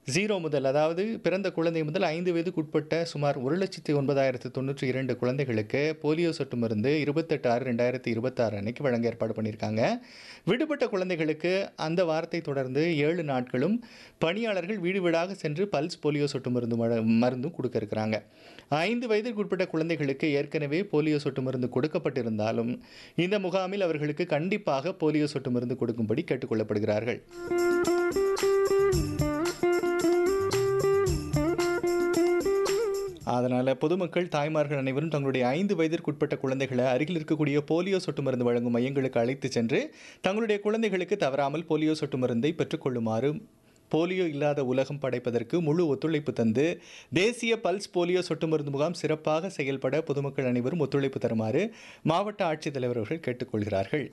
0 முதல் அதாவது பிறந்த குழந்தை முதல் 5 வயதுக்குட்பட்ட சுமார் 1,09,092 குழந்தைகளுக்கு போலியோ சொட்டு மருந்து 28/6/2026 அன்னைக்கு வழங்க ஏற்பாடு பண்ணியிருக்காங்க. விடுபட்ட குழந்தைகளுக்கு அந்த வாரத்தை தொடர்ந்து 7 நாட்களும் பணியாளர்கள் வீடு வீடாக சென்று பல்ஸ் போலியோ சொட்டு மருந்தும் கொடுக்க இருக்கிறாங்க. 5 வயதிற்குட்பட்ட குழந்தைகளுக்கு ஏற்கனவே போலியோ சொட்டு மருந்து கொடுக்கப்பட்டிருந்தாலும் இந்த முகாமில் அவர்களுக்கு கண்டிப்பாக போலியோ சொட்டு மருந்து கொடுக்கும்படி கேட்டுக்கொள்ளப்படுகிறார்கள். அதனால் பொதுமக்கள் தாய்மார்கள் அனைவரும் தங்களுடைய 5 வயதிற்குட்பட்ட குழந்தைகளை அருகில் இருக்கக்கூடிய போலியோ சொட்டு மருந்து வழங்கும் மையங்களுக்கு அழைத்து சென்று தங்களுடைய குழந்தைகளுக்கு தவறாமல் போலியோ சொட்டு மருந்தை பெற்றுக்கொள்ளுமாறு போலியோ இல்லாத உலகம் படைப்பதற்கு முழு ஒத்துழைப்பு தந்து தேசிய பல்ஸ் போலியோ சொட்டு மருந்து முகாம் சிறப்பாக செயல்பட பொதுமக்கள் அனைவரும் ஒத்துழைப்பு தருமாறு மாவட்ட ஆட்சித்தலைவர் அவர்கள் கேட்டுக்கொள்கிறார்கள்.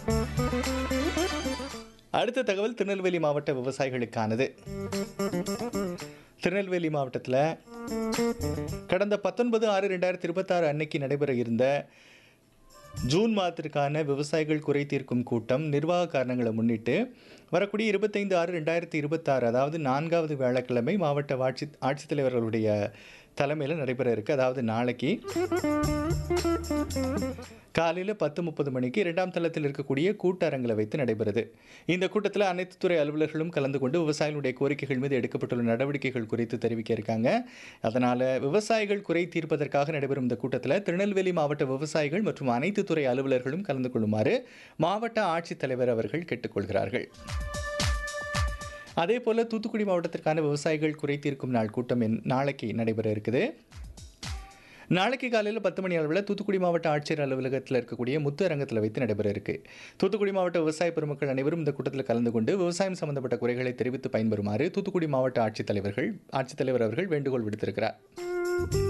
அடுத்த தகவல் திருநெல்வேலி மாவட்ட விவசாயிகளுக்கானது. திருநெல்வேலி மாவட்டத்தில் கடந்த 19/6/2026 அன்னைக்கு நடைபெற இருந்த ஜூன் மாதத்திற்கான விவசாயிகள் குறை தீர்க்கும் கூட்டம் நிர்வாக காரணங்களை முன்னிட்டு வரக்கூடிய 25/6/2026 அதாவது 4வது வியாழக்கிழமை மாவட்ட ஆட்சித்தலைவர்களுடைய தலைமையில் நடைபெற இருக்குது. அதாவது நாளைக்கு காலையில் 10:30 மணிக்கு 2ஆம் தளத்தில் இருக்கக்கூடிய கூட்டரங்கில் வைத்து நடைபெறுது. இந்த கூட்டத்தில் அனைத்து துறை அலுவலர்களும் கலந்து கொண்டு விவசாயிகளுடைய கோரிக்கைகள் மீது எடுக்கப்பட்டுள்ள நடவடிக்கைகள் குறித்து தெரிவிக்க இருக்காங்க. அதனால் விவசாயிகள் குறை தீர்ப்பதற்காக நடைபெறும் இந்த கூட்டத்தில் திருநெல்வேலி மாவட்ட விவசாயிகள் மற்றும் அனைத்து துறை அலுவலர்களும் கலந்து கொள்ளுமாறு மாவட்ட ஆட்சித்தலைவர் அவர்கள் கேட்டுக்கொள்கிறார்கள். அதே போல் தூத்துக்குடி மாவட்டத்திற்கான விவசாயிகள் குறை தீர்க்கும் நாள் கூட்டம் நாளைக்கு நடைபெற இருக்குது. நாளைக்கு காலையில் 10 மணி அளவில் தூத்துக்குடி மாவட்ட ஆட்சியர் அலுவலகத்தில் இருக்கக்கூடிய முத்து அரங்கத்தில் வைத்து நடைபெற இருக்கு. தூத்துக்குடி மாவட்ட விவசாய பெருமக்கள் அனைவரும் இந்த கூட்டத்தில் கலந்து கொண்டு விவசாயம் சம்பந்தப்பட்ட குறைகளை தெரிவித்து பயன்பெறுமாறு தூத்துக்குடி மாவட்ட ஆட்சித்தலைவர் அவர்கள் வேண்டுகோள் விடுத்திருக்கிறார்.